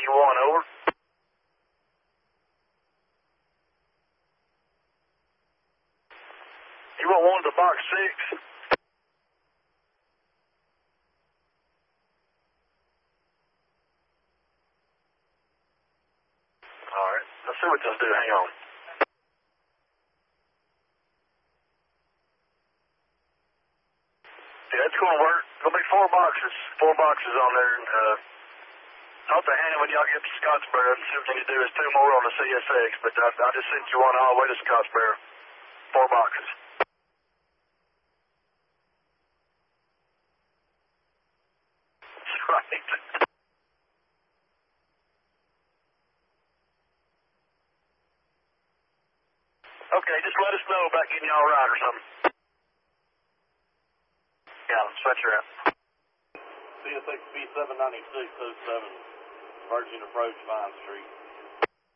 91, over. You want one to box 6? Alright, let's see what they'll do. Hang on. Yeah, it's going to work. There'll be 4 boxes. 4 boxes on there. And, I'll have to hand it when y'all get to Scottsboro. The only thing to do is 2 more on the CSX, but I just sent you one all the way to Scottsboro. 4 boxes. That's right. Okay, just let us know about getting y'all right or something. Yeah, switch her out. CSX B79607, Virgin Approach, Vine Street.